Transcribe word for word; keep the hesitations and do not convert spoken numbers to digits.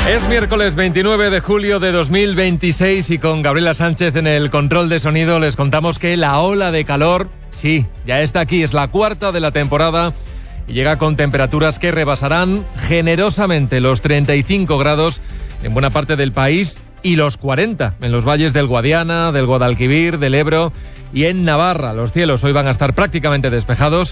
Es miércoles veintinueve de julio de dos mil veintiséis y con Gabriela Sánchez en el control de sonido les contamos que la ola de calor, sí, ya está aquí, es la cuarta de la temporada y llega con temperaturas que rebasarán generosamente los treinta y cinco grados en buena parte del país y los cuarenta en los valles del Guadiana, del Guadalquivir, del Ebro y en Navarra. Los cielos hoy van a estar prácticamente despejados